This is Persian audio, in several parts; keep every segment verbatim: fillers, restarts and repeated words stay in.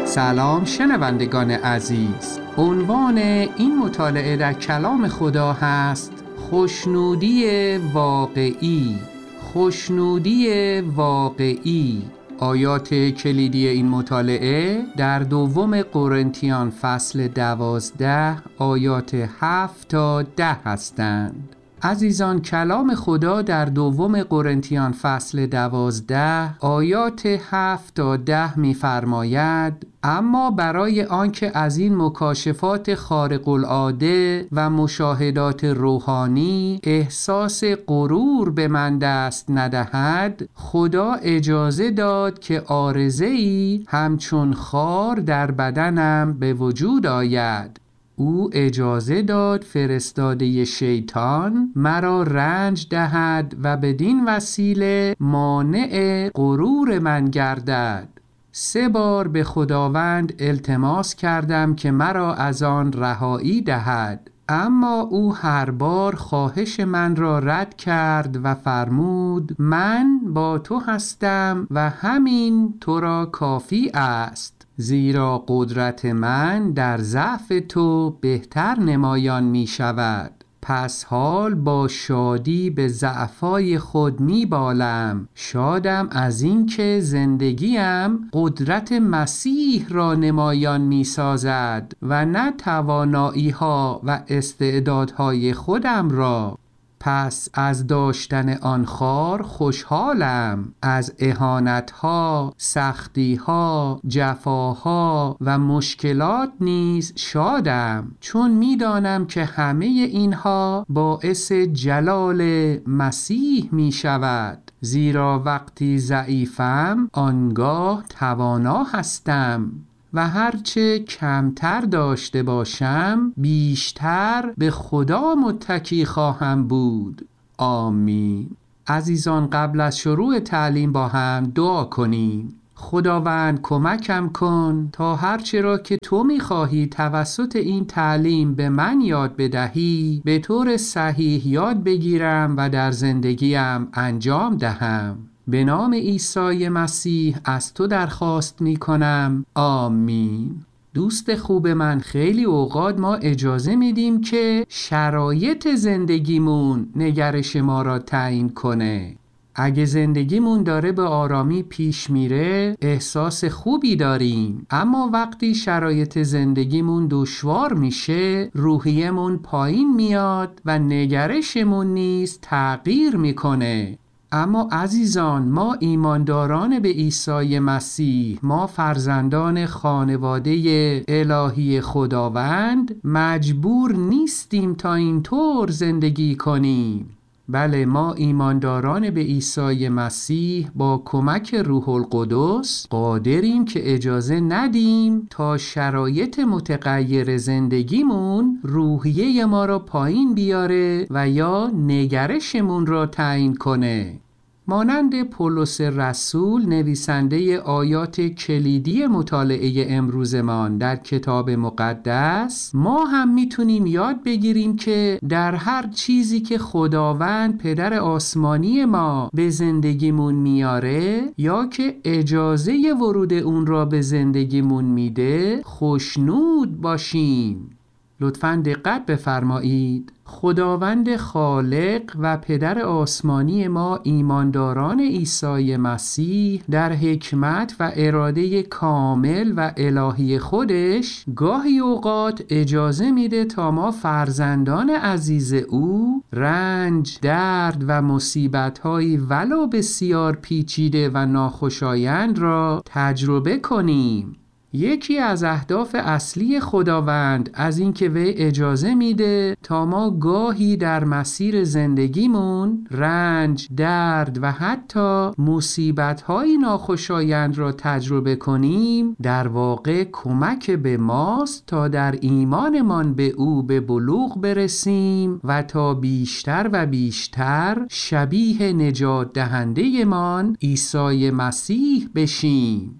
سلام شنوندگان عزیز، عنوان این مطالعه در کلام خدا هست خوشنودی واقعی. خوشنودی واقعی. آیات کلیدی این مطالعه در دوم قرنتیان فصل دوازده آیات هفت تا ده هستند. عزیزان، کلام خدا در دوم قرنتیان فصل دوازده آیات هفت تا ده می‌فرماید: اما برای آنکه از این مکاشفات خارق العاده و مشاهدات روحانی احساس غرور به من دست ندهد، خدا اجازه داد که عارضه‌ای همچون خار در بدنم به وجود آید. او اجازه داد فرستاده شیطان مرا رنج دهد و بدین وسیله مانع غرور من گردد. سه بار به خداوند التماس کردم که مرا از آن رهایی دهد، اما او هر بار خواهش من را رد کرد و فرمود: من با تو هستم و همین تو را کافی است، زیرا قدرت من در ضعف تو بهتر نمایان می شود. پس حال با شادی به ضعفای خود می بالم، شادم از این که زندگیم قدرت مسیح را نمایان می سازد و نه توانایی ها و استعدادهای خودم را. پس از داشتن آن خار خوشحالم، از اهانت‌ها، سختی‌ها، جفاها و مشکلات نیز شادم، چون می‌دانم که همه اینها باعث جلال مسیح می‌شود. زیرا وقتی ضعیفم آنگاه توانا هستم و هرچه کمتر داشته باشم بیشتر به خدا متکی خواهم بود. آمین. عزیزان، قبل از شروع تعلیم با هم دعا کنیم. خداوند کمکم کن تا هرچه را که تو می‌خواهی توسط این تعلیم به من یاد بدهی به طور صحیح یاد بگیرم و در زندگیم انجام دهم. به نام عیسی مسیح از تو درخواست می کنم. آمین. دوست خوب من، خیلی اوقات ما اجازه میدیم که شرایط زندگیمون نگرش ما را تعیین کنه. اگه زندگیمون داره به آرامی پیش میره احساس خوبی داریم، اما وقتی شرایط زندگیمون دشوار میشه روحیمون پایین میاد و نگرشمون نیز تغییر میکنه. اما عزیزان، ما ایمانداران به عیسی مسیح، ما فرزندان خانواده الهی خداوند مجبور نیستیم تا اینطور زندگی کنیم. بله، ما ایمانداران به عیسی مسیح با کمک روح القدس قادریم که اجازه ندیم تا شرایط متغیر زندگیمون روحیه ما را پایین بیاره و یا نگرشمون را تعیین کنه. مانند پولس رسول نویسنده آیات کلیدی مطالعه امروزمان در کتاب مقدس، ما هم میتونیم یاد بگیریم که در هر چیزی که خداوند پدر آسمانی ما به زندگیمون میاره یا که اجازه ورود اون را به زندگیمون میده خوشنود باشیم. لطفاً دقت بفرمایید. خداوند خالق و پدر آسمانی ما ایمانداران عیسی مسیح در حکمت و اراده کامل و الهی خودش گاهی اوقات اجازه میده تا ما فرزندان عزیز او رنج، درد و مصیبت‌های ولو بسیار پیچیده و ناخوشایند را تجربه کنیم. یکی از اهداف اصلی خداوند از این که وی اجازه میده تا ما گاهی در مسیر زندگیمون رنج، درد و حتی مصیبت‌های ناخوشایند را تجربه کنیم، در واقع کمک به ماست تا در ایمانمان به او به بلوغ برسیم و تا بیشتر و بیشتر شبیه نجات دهنده من عیسی مسیح بشیم.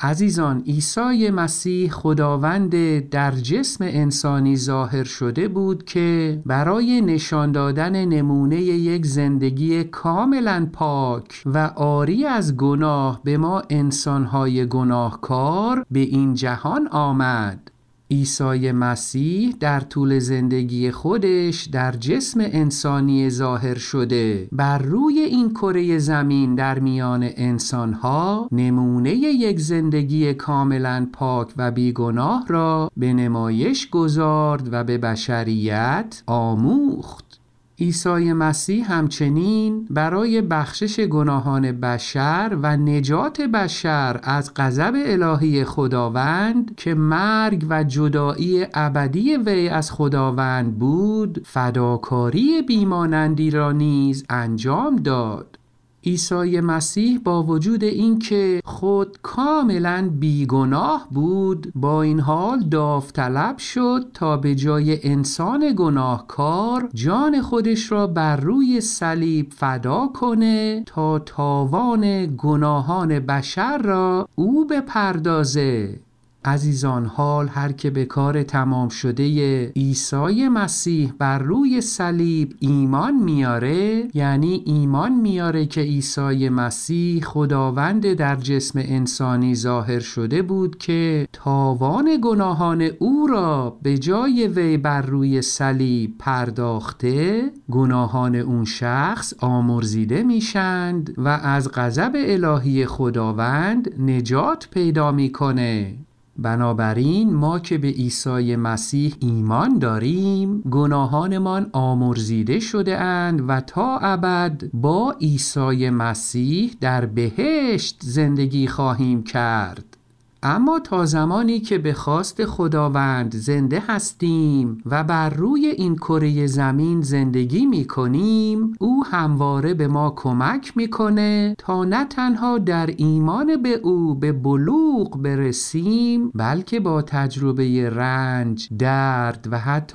عزیزان، عیسی مسیح خداوند در جسم انسانی ظاهر شده بود که برای نشان دادن نمونه یک زندگی کاملا پاک و عاری از گناه به ما انسانهای گناهکار به این جهان آمد. عیسی مسیح در طول زندگی خودش در جسم انسانی ظاهر شده بر روی این کره زمین در میان انسانها نمونه یک زندگی کاملا پاک و بیگناه را به نمایش گذارد و به بشریت آموخت. عیسی مسیح همچنین برای بخشش گناهان بشر و نجات بشر از غضب الهی خداوند که مرگ و جدایی ابدی وی از خداوند بود، فداکاری بیمانندی را نیز انجام داد. عیسی مسیح با وجود اینکه خود کاملا بیگناه بود، با این حال داوطلب شد تا به جای انسان گناهکار جان خودش را بر روی صلیب فدا کنه تا تاوان گناهان بشر را او بپردازه. عزیزان، حال هر که به کار تمام شده عیسی مسیح بر روی صلیب ایمان میاره، یعنی ایمان میاره که عیسی مسیح خداوند در جسم انسانی ظاهر شده بود که تاوان گناهان او را به جای وی بر روی صلیب پرداخته، گناهان اون شخص آمرزیده میشند و از غضب الهی خداوند نجات پیدا میکنه. بنابراین ما که به عیسی مسیح ایمان داریم، گناهانمان آمرزیده شده اند و تا ابد با عیسی مسیح در بهشت زندگی خواهیم کرد. اما تا زمانی که به خواست خداوند زنده هستیم و بر روی این کره زمین زندگی می کنیم، او همواره به ما کمک می کنه تا نه تنها در ایمان به او به بلوغ برسیم، بلکه با تجربه رنج، درد و حتی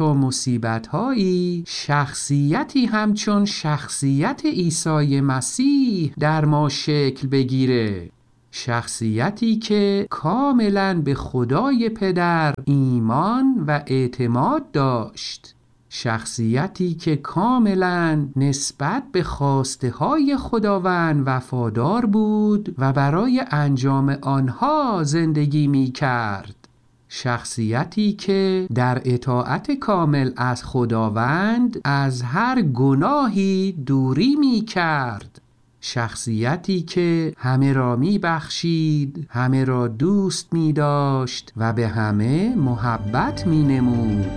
مصیبت‌هایی شخصیتی همچون شخصیت عیسی مسیح در ما شکل بگیره. شخصیتی که کاملا به خدای پدر ایمان و اعتماد داشت، شخصیتی که کاملا نسبت به خواسته های خداوند وفادار بود و برای انجام آنها زندگی می کرد، شخصیتی که در اطاعت کامل از خداوند از هر گناهی دوری می کرد، شخصیتی که همه را می بخشید، همه را دوست می داشت و به همه محبت می نمود.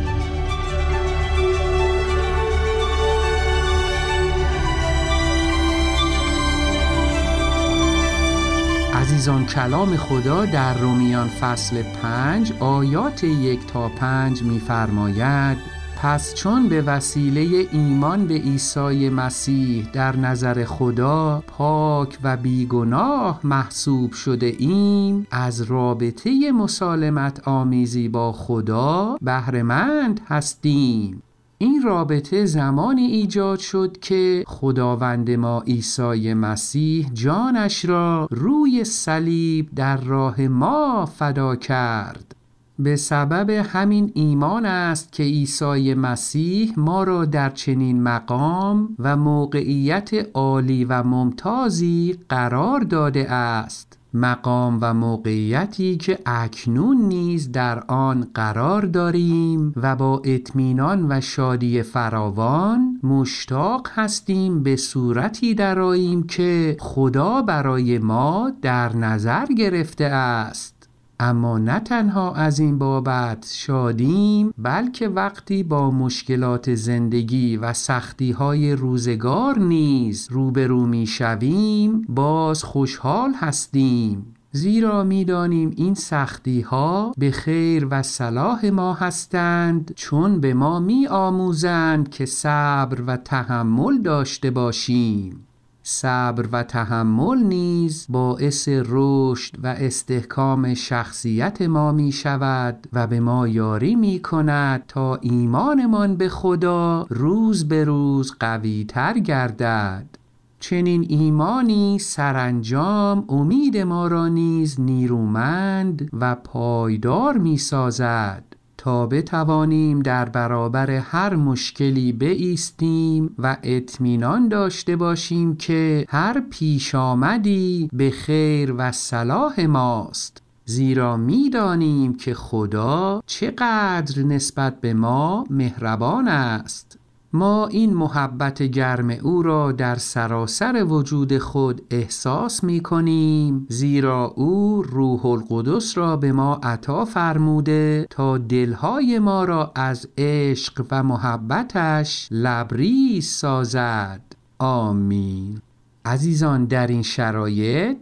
عزیزان، کلام خدا در رومیان فصل پنج آیات یک تا پنج می فرماید: پس چون به وسیله ایمان به عیسی مسیح در نظر خدا پاک و بیگناه محسوب شده ایم، از رابطه مسالمت آمیزی با خدا بهره‌مند هستیم. این رابطه زمانی ایجاد شد که خداوند ما عیسی مسیح جانش را روی صلیب در راه ما فدا کرد. به سبب همین ایمان است که عیسی مسیح ما را در چنین مقام و موقعیت عالی و ممتازی قرار داده است. مقام و موقعیتی که اکنون نیز در آن قرار داریم و با اطمینان و شادی فراوان مشتاق هستیم به صورتی درآییم که خدا برای ما در نظر گرفته است. اما نه تنها از این بابت شادیم، بلکه وقتی با مشکلات زندگی و سختی‌های روزگار نیز روبرو می‌شویم، باز خوشحال هستیم، زیرا می‌دانیم این سختی‌ها به خیر و صلاح ما هستند، چون به ما می‌آموزند که صبر و تحمل داشته باشیم. صبر و تحمل نیز باعث رشد و استحکام شخصیت ما می شود و به ما یاری می کند تا ایمانمان به خدا روز به روز قوی تر گردد. چنین ایمانی سرانجام امید ما را نیز نیرومند و پایدار می سازد تا بتوانیم در برابر هر مشکلی بایستیم و اطمینان داشته باشیم که هر پیش آمدی به خیر و صلاح ماست، زیرا می دانیم که خدا چقدر نسبت به ما مهربان است. ما این محبت گرم او را در سراسر وجود خود احساس می کنیم، زیرا او روح القدس را به ما عطا فرموده تا دلهای ما را از عشق و محبتش لبریز سازد. آمین. عزیزان، در این شرایط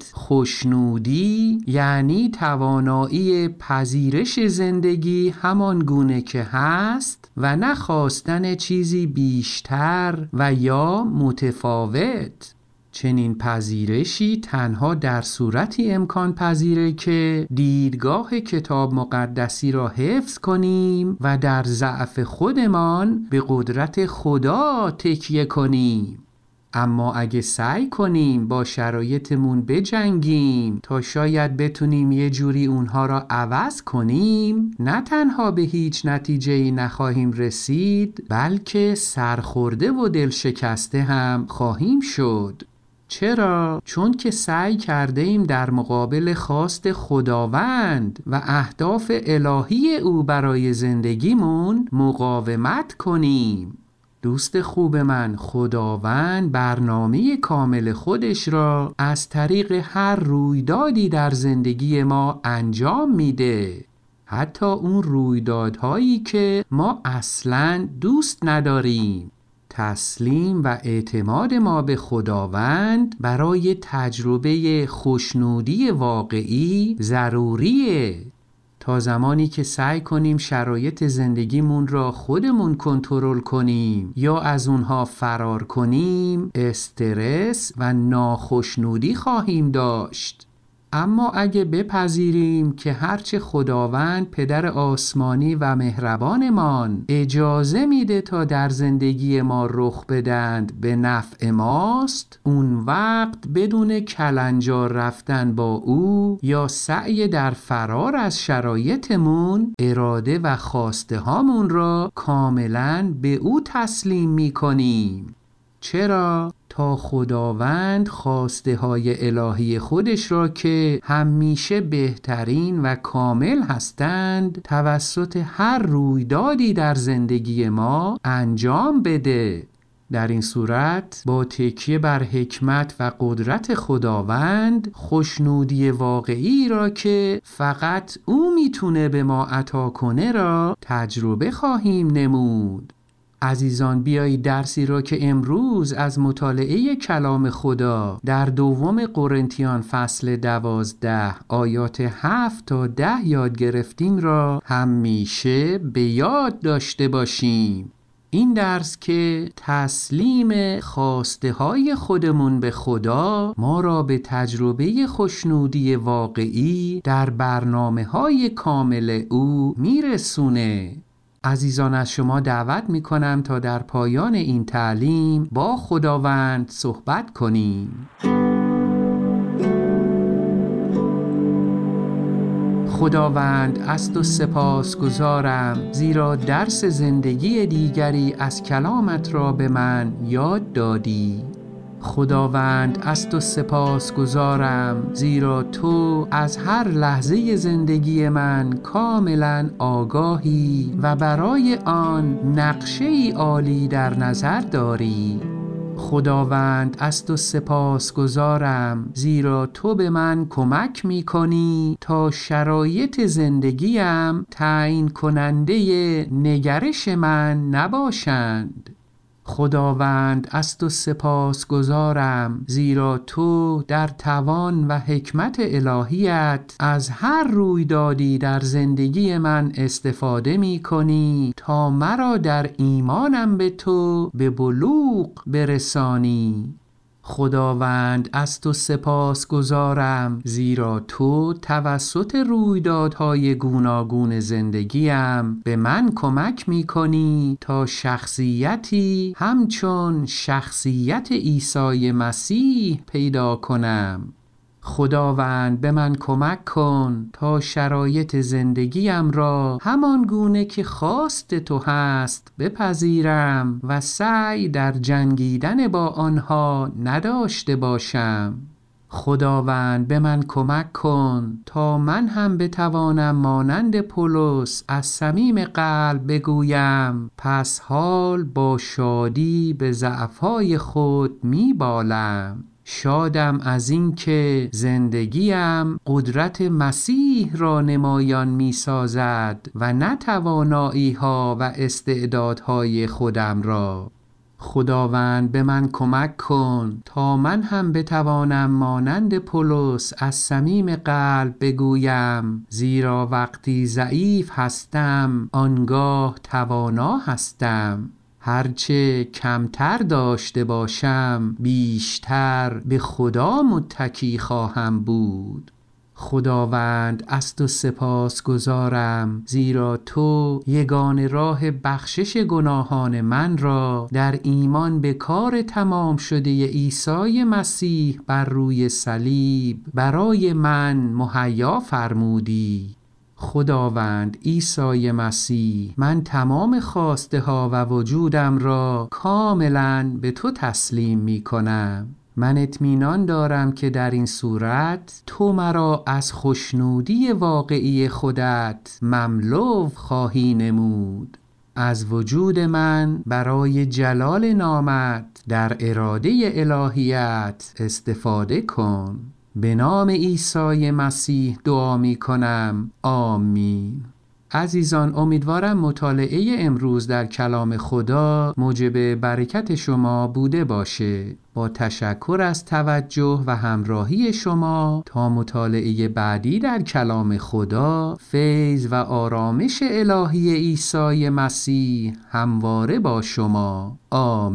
خوشنودی یعنی توانایی پذیرش زندگی همان گونه که هست و نخواستن چیزی بیشتر و یا متفاوت. چنین پذیرشی تنها در صورتی امکان پذیره که دیدگاه کتاب مقدسی را حفظ کنیم و در ضعف خودمان به قدرت خدا تکیه کنیم. اما اگه سعی کنیم با شرایطمون بجنگیم تا شاید بتونیم یه جوری اونها را عوض کنیم، نه تنها به هیچ نتیجه‌ای نخواهیم رسید، بلکه سرخورده و دل شکسته هم خواهیم شد. چرا؟ چون که سعی کرده ایم در مقابل خواست خداوند و اهداف الهی او برای زندگیمون مقاومت کنیم. دوست خوب من، خداوند برنامه کامل خودش را از طریق هر رویدادی در زندگی ما انجام میده، حتی اون رویدادهایی که ما اصلاً دوست نداریم. تسلیم و اعتماد ما به خداوند برای تجربه خوشنودی واقعی ضروریه. تا زمانی که سعی کنیم شرایط زندگیمون را خودمون کنترل کنیم یا از اونها فرار کنیم، استرس و ناخوشنودی خواهیم داشت. اما اگه بپذیریم که هرچه خداوند پدر آسمانی و مهربانمان اجازه میده تا در زندگی ما رخ بدند به نفع ماست، اون وقت بدون کلنجار رفتن با او یا سعی در فرار از شرایطمون، اراده و خواسته هامون را کاملاً به او تسلیم میکنیم. چرا؟ تا خداوند خواسته های الهی خودش را که همیشه بهترین و کامل هستند توسط هر رویدادی در زندگی ما انجام بده. در این صورت با تکیه بر حکمت و قدرت خداوند، خوشنودی واقعی را که فقط او میتونه به ما عطا کنه را تجربه خواهیم نمود. عزیزان، بیایید درسی را که امروز از مطالعه کلام خدا در دوم قرنتیان فصل دوازده آیات هفت تا ده یاد گرفتیم را همیشه به یاد داشته باشیم. این درس که تسلیم خواسته های خودمون به خدا ما را به تجربه خوشنودی واقعی در برنامه های کامل او میرسونه. عزیزان، از شما دعوت می کنم تا در پایان این تعلیم با خداوند صحبت کنیم. خداوند، از تو سپاس گزارم، زیرا درس زندگی دیگری از کلامت را به من یاد دادی. خداوند، از تو سپاس گزارم، زیرا تو از هر لحظه زندگی من کاملا آگاهی و برای آن نقشه‌ای عالی در نظر داری. خداوند، از تو سپاس گزارم، زیرا تو به من کمک می کنی تا شرایط زندگیم تعیین کننده نگرش من نباشند. خداوند، از تو سپاس گزارم، زیرا تو در توان و حکمت الهیت از هر رویدادی در زندگی من استفاده می کنی تا مرا در ایمانم به تو به بلوغ برسانی. خداوند از تو سپاس گزارم، زیرا تو توسط رویدادهای گوناگون زندگیم به من کمک می کنی تا شخصیتی همچون شخصیت عیسی مسیح پیدا کنم. خداوند به من کمک کن تا شرایط زندگیم را همان گونه که خواست تو هست بپذیرم و سعی در جنگیدن با آنها نداشته باشم. خداوند به من کمک کن تا من هم بتوانم مانند پولس از صمیم قلب بگویم پس حال با شادی به ضعف‌های خود می‌بالم. شادم از این که زندگیم قدرت مسیح را نمایان می سازد و نه توانایی ها و استعدادهای خودم را. خداوند به من کمک کن تا من هم بتوانم مانند پولس از صمیم قلب بگویم زیرا وقتی ضعیف هستم آنگاه توانا هستم. هرچه کمتر داشته باشم بیشتر به خدا متکی خواهم بود. خداوند از تو سپاس گزارم، زیرا تو یگانه راه بخشش گناهان من را در ایمان به کار تمام شده عیسی مسیح بر روی صلیب برای من مهیا فرمودی. خداوند عیسی مسیح، من تمام خواسته ها و وجودم را کاملا به تو تسلیم می کنم. من اطمینان دارم که در این صورت تو مرا از خوشنودی واقعی خودت مملو خواهی نمود. از وجود من برای جلال نامت در اراده الهیت استفاده کن. به نام عیسی مسیح دعا می کنم. آمین. عزیزان، امیدوارم مطالعه امروز در کلام خدا موجب برکت شما بوده باشه. با تشکر از توجه و همراهی شما تا مطالعه بعدی در کلام خدا، فیض و آرامش الهی عیسی مسیح همواره با شما. آمین.